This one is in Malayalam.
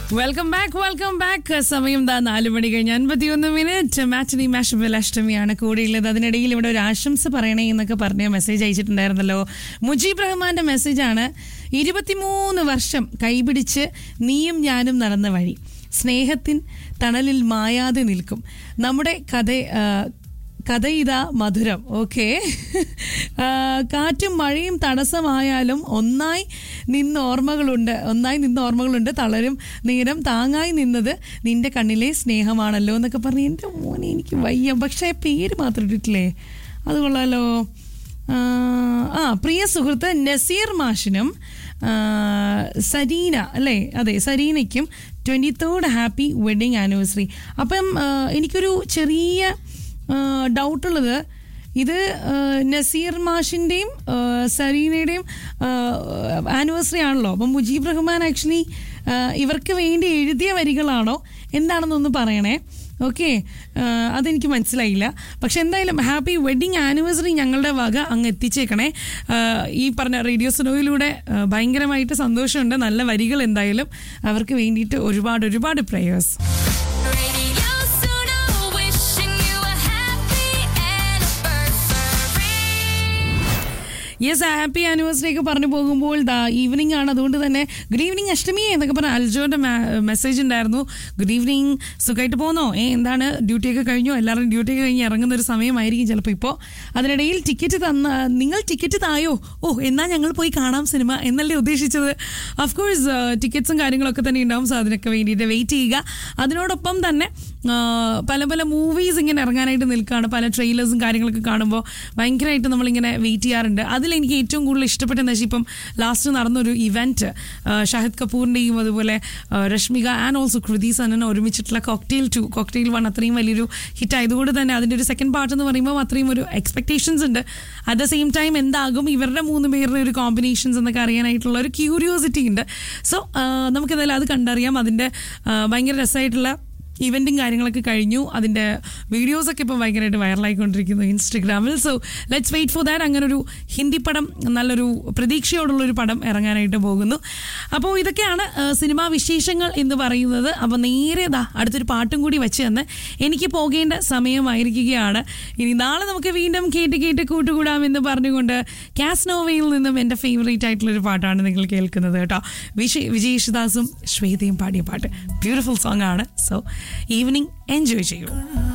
Welcome back. സമയം 4 മണി കഴിഞ്ഞ് 51 മിനിറ്റ്. മാറ്റിനി മാഷബിൾ അഷ്ടമിയാണ് കൂടെയുള്ളത്. അതിനിടയിൽ ഇവിടെ ഒരു ആശംസ പറയണേ എന്നൊക്കെ പറഞ്ഞ് മെസ്സേജ് അയച്ചിട്ടുണ്ടായിരുന്നല്ലോ. മുജീബ് റഹ്മാന്റെ മെസ്സേജാണ്. 23 വർഷം കൈപിടിച്ച് നീയും ഞാനും നടന്ന വഴി സ്നേഹത്തിൻ തണലിൽ മായാതെ നിൽക്കും. നമ്മുടെ കഥ ഇതാ മധുരം. ഓക്കെ, കാറ്റും മഴയും തടസ്സമായാലും ഒന്നായി നിന്ന ഓർമ്മകളുണ്ട്. തളരും നേരം താങ്ങായി നിന്നത് നിന്റെ കണ്ണിലെ സ്നേഹമാണല്ലോ എന്നൊക്കെ പറഞ്ഞ് എൻ്റെ മോനെ എനിക്ക് വയ്യ. പക്ഷേ പേര് മാത്രം ഇട്ടിട്ടില്ലേ, അത് കൊള്ളാലോ. പ്രിയ സുഹൃത്ത് നസീർ മാഷിനും സരീന അല്ലേ, അതെ സരീനയ്ക്കും 23rd ഹാപ്പി വെഡിങ് ആനിവേഴ്സറി. അപ്പം എനിക്കൊരു ചെറിയ ഡൗട്ടുള്ളത്, ഇത് നസീർ മാഷിൻ്റെയും സരീനയുടെയും ആനിവേഴ്സറി ആണല്ലോ. അപ്പം മുജീബ് റഹ്മാൻ ആക്ച്വലി ഇവർക്ക് വേണ്ടി എഴുതിയ വരികളാണോ എന്താണെന്നൊന്ന് പറയണേ. ഓക്കെ, അതെനിക്ക് മനസ്സിലായില്ല. പക്ഷെ എന്തായാലും ഹാപ്പി വെഡിങ് ആനിവേഴ്സറി ഞങ്ങളുടെ വക അങ്ങ് എത്തിച്ചേക്കണേ. ഈ പറഞ്ഞ റേഡിയോ സുനോയിലൂടെ ഭയങ്കരമായിട്ട് സന്തോഷമുണ്ട്. നല്ല വരികൾ എന്തായാലും അവർക്ക് വേണ്ടിയിട്ട് ഒരുപാട് പ്രേയേഴ്സ്. യെസ്, ഹാപ്പി ആനിവേഴ്സറി ഒക്കെ പറഞ്ഞു പോകുമ്പോൾ ഈവനിങ് ആണ്. അതുകൊണ്ട് തന്നെ ഗുഡ് ഈവനിങ് അഷ്ടമി എന്നൊക്കെ പറഞ്ഞ അൽജോന്റെ മെസ്സേജ് ഉണ്ടായിരുന്നു. ഗുഡ് ഈവനിങ്, സുഖമായിട്ട് പോകുന്നോ? എന്താണ്, ഡ്യൂട്ടിയൊക്കെ കഴിഞ്ഞോ? എല്ലാവരും ഡ്യൂട്ടിയൊക്കെ കഴിഞ്ഞ് ഇറങ്ങുന്ന ഒരു സമയമായിരിക്കും ചിലപ്പോൾ ഇപ്പോൾ. അതിനിടയിൽ നിങ്ങൾ ടിക്കറ്റ് തായോ? എന്നാൽ ഞങ്ങൾ പോയി കാണാം സിനിമ എന്നല്ലേ ഉദ്ദേശിച്ചത്? ഓഫ്കോഴ്സ് ടിക്കറ്റ്സും കാര്യങ്ങളൊക്കെ തന്നെ ഉണ്ടാവും. സോ അതിനൊക്കെ വേണ്ടിയിട്ട് വെയിറ്റ് ചെയ്യുക. അതിനോടൊപ്പം തന്നെ പല മൂവീസ് ഇങ്ങനെ ഇറങ്ങാനായിട്ട് നിൽക്കുകയാണ്. പല ട്രെയിലേഴ്സും കാര്യങ്ങളൊക്കെ കാണുമ്പോൾ ഭയങ്കരമായിട്ട് നമ്മളിങ്ങനെ വെയിറ്റ് ചെയ്യാറുണ്ട്. അതിലെനിക്ക് ഏറ്റവും കൂടുതൽ ഇഷ്ടപ്പെട്ടെന്ന് വെച്ചാൽ ഇപ്പം ലാസ്റ്റ് നടന്നൊരു ഇവൻറ്റ്, ഷാഹിദ് കപൂറിൻ്റെയും അതുപോലെ രശ്മിക ആൻഡ് ഓൾസോ കൃതി സനൻ ഒരുമിച്ചിട്ടുള്ള കോക്ടെയിൽ 1 അത്രയും വലിയൊരു ഹിറ്റ് ആയതുകൊണ്ട് തന്നെ അതിൻ്റെ ഒരു സെക്കൻഡ് പാർട്ട് എന്ന് പറയുമ്പോൾ അത്രയും ഒരു എക്സ്പെക്ടേഷൻസ് ഉണ്ട്. അറ്റ് ദ സെയിം ടൈം എന്താകും ഇവരുടെ 3 പേരുടെ ഒരു കോമ്പിനേഷൻസ് എന്നൊക്കെ അറിയാനായിട്ടുള്ള ഒരു ക്യൂരിയോസിറ്റി ഉണ്ട്. സോ നമുക്കെന്തായാലും അത് കണ്ടറിയാം. അതിൻ്റെ ഭയങ്കര രസമായിട്ടുള്ള ഇവൻറ്റും കാര്യങ്ങളൊക്കെ കഴിഞ്ഞു. അതിൻ്റെ വീഡിയോസൊക്കെ ഇപ്പോൾ ഭയങ്കരമായിട്ട് വൈറലായിക്കൊണ്ടിരിക്കുന്നു ഇൻസ്റ്റഗ്രാമിൽ. So let's wait for that. അങ്ങനെ ഒരു ഹിന്ദി പടം, നല്ലൊരു പ്രതീക്ഷയോടുള്ളൊരു പടം ഇറങ്ങാനായിട്ട് പോകുന്നു. അപ്പോൾ ഇതൊക്കെയാണ് സിനിമാ വിശേഷങ്ങൾ എന്ന് പറയുന്നത്. അപ്പോൾ നേരെ അടുത്തൊരു പാട്ടും കൂടി വെച്ച് തന്ന് എനിക്ക് പോകേണ്ട സമയമായിരിക്കുകയാണ്. ഇനി നാളെ നമുക്ക് വീണ്ടും കേട്ട് കൂട്ടുകൂടാമെന്ന് പറഞ്ഞുകൊണ്ട് കാസ്നോവയിൽ നിന്നും എൻ്റെ ഫേവറേറ്റ് ആയിട്ടുള്ളൊരു പാട്ടാണ് നിങ്ങൾ കേൾക്കുന്നത് കേട്ടോ. വിജയ് യേശുദാസും ശ്വേതയും പാടിയ പാട്ട്. ബ്യൂട്ടിഫുൾ സോങ് ആണ്. സോ ഈവനിങ് എൻജോയ് ചെയ്യൂ.